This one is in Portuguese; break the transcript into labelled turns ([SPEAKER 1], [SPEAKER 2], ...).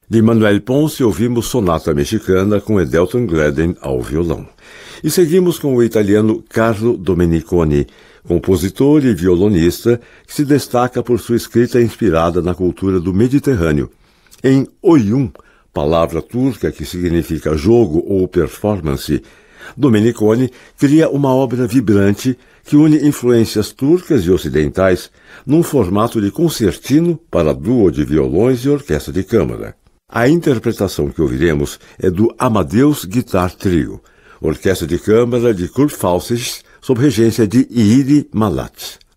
[SPEAKER 1] De Manuel Ponce ouvimos Sonata Mexicana com Edelton Gledden ao violão. E seguimos com o italiano Carlo Domeniconi, compositor e violonista que se destaca por sua escrita inspirada na cultura do Mediterrâneo. Em oyun, palavra turca que significa jogo ou performance, Domeniconi cria uma obra vibrante que une influências turcas e ocidentais num formato de concertino para duo de violões e orquestra de câmara. A interpretação que ouviremos é do Amadeus Guitar Trio, orquestra de câmara de Kurfalsis, sob regência de Iri Malat.